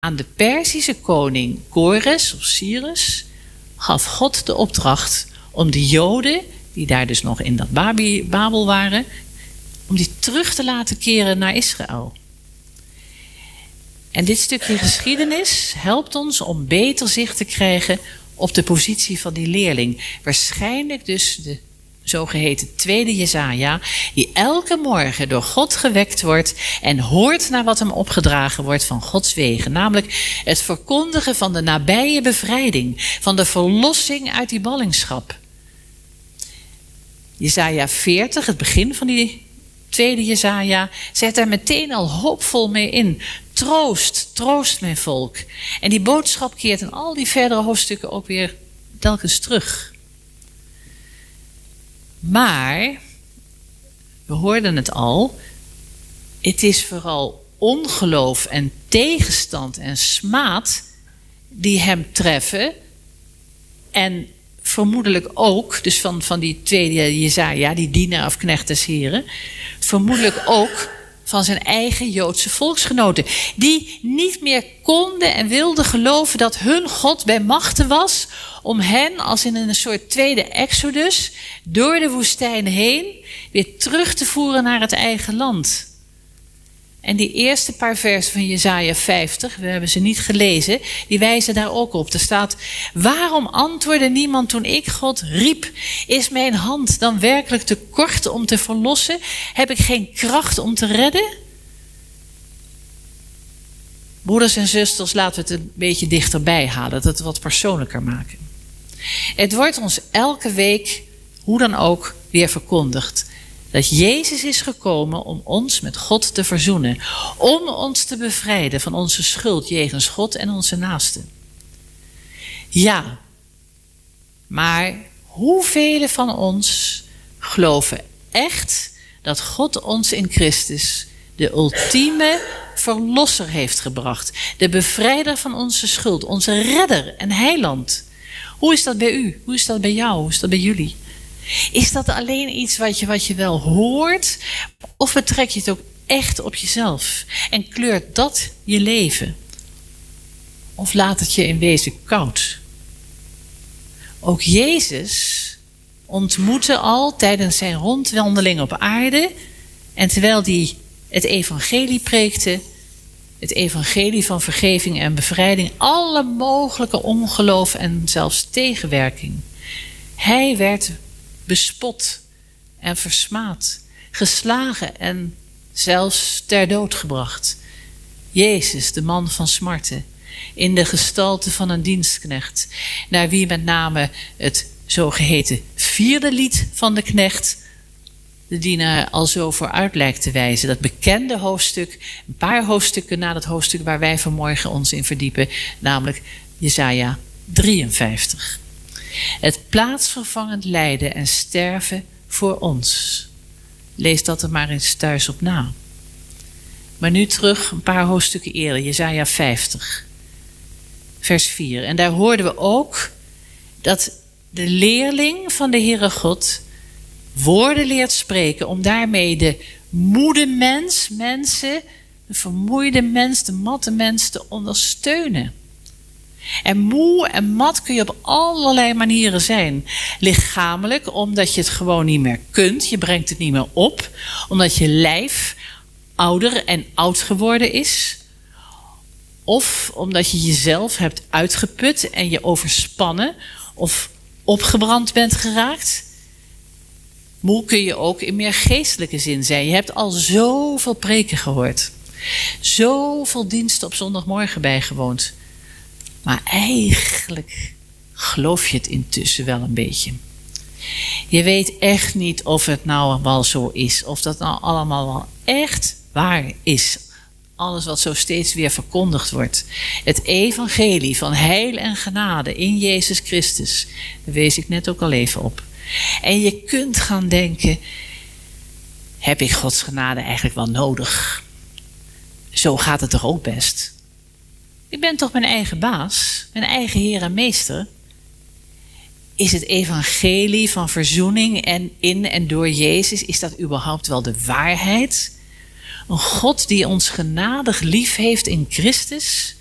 Aan de Perzische koning Kores of Cyrus gaf God de opdracht om de Joden, die daar dus nog in dat Babel waren, om die terug te laten keren naar Israël. En dit stukje geschiedenis helpt ons om beter zicht te krijgen op de positie van die leerling. Waarschijnlijk dus de zogeheten tweede Jesaja, die elke morgen door God gewekt wordt en hoort naar wat hem opgedragen wordt van Gods wegen. Namelijk het verkondigen van de nabije bevrijding, van de verlossing uit die ballingschap. Jesaja 40, het begin van die tweede Jesaja, zet daar meteen al hoopvol mee in. Troost, troost mijn volk. En die boodschap keert in al die verdere hoofdstukken ook weer telkens terug. Maar, we hoorden het al, het is vooral ongeloof en tegenstand en smaad die hem treffen. En vermoedelijk ook, dus van die tweede Jesaja, die dienaar of knecht des Heren, vermoedelijk ook van zijn eigen Joodse volksgenoten, die niet meer konden en wilden geloven dat hun God bij machte was om hen, als in een soort tweede exodus, door de woestijn heen, weer terug te voeren naar het eigen land. En die eerste paar versen van Jesaja 50, we hebben ze niet gelezen, die wijzen daar ook op. Er staat: waarom antwoordde niemand toen ik God riep? Is mijn hand dan werkelijk te kort om te verlossen? Heb ik geen kracht om te redden? Broeders en zusters, laten we het een beetje dichterbij halen, dat we het wat persoonlijker maken. Het wordt ons elke week, hoe dan ook, weer verkondigd dat Jezus is gekomen om ons met God te verzoenen. Om ons te bevrijden van onze schuld jegens God en onze naasten. Ja, maar hoeveel van ons geloven echt dat God ons in Christus de ultieme verlosser heeft gebracht? De bevrijder van onze schuld, onze redder en heiland. Hoe is dat bij u? Hoe is dat bij jou? Hoe is dat bij jullie? Is dat alleen iets wat je wel hoort? Of betrek je het ook echt op jezelf? En kleurt dat je leven? Of laat het je in wezen koud? Ook Jezus ontmoette al tijdens zijn rondwandeling op aarde, en terwijl hij het evangelie preekte, het evangelie van vergeving en bevrijding, alle mogelijke ongeloof en zelfs tegenwerking. Hij werd bespot en versmaad, geslagen en zelfs ter dood gebracht. Jezus, de man van smarten, in de gestalte van een dienstknecht, naar wie met name het zogeheten vierde lied van de knecht de dienaar al zo vooruit lijkt te wijzen. Dat bekende hoofdstuk, een paar hoofdstukken na dat hoofdstuk waar wij vanmorgen ons in verdiepen, namelijk Jesaja 53. Het plaatsvervangend lijden en sterven voor ons. Lees dat er maar eens thuis op na. Maar nu terug een paar hoofdstukken eerder, Jesaja 50, vers 4. En daar hoorden we ook dat de leerling van de Heere God woorden leert spreken om daarmee de moede mensen, de vermoeide mens, de matte mens te ondersteunen. En moe en mat kun je op allerlei manieren zijn. Lichamelijk, omdat je het gewoon niet meer kunt. Je brengt het niet meer op. Omdat je lijf ouder en oud geworden is. Of omdat je jezelf hebt uitgeput en je overspannen of opgebrand bent geraakt. Moe kun je ook in meer geestelijke zin zijn. Je hebt al zoveel preken gehoord. Zoveel diensten op zondagmorgen bijgewoond. Maar eigenlijk geloof je het intussen wel een beetje. Je weet echt niet of het nou wel zo is. Of dat nou allemaal wel echt waar is. Alles wat zo steeds weer verkondigd wordt. Het evangelie van heil en genade in Jezus Christus. Daar wees ik net ook al even op. En je kunt gaan denken, heb ik Gods genade eigenlijk wel nodig? Zo gaat het toch ook best? Ik ben toch mijn eigen baas, mijn eigen Heer en Meester? Is het evangelie van verzoening en in en door Jezus, is dat überhaupt wel de waarheid? Een God die ons genadig lief heeft in Christus,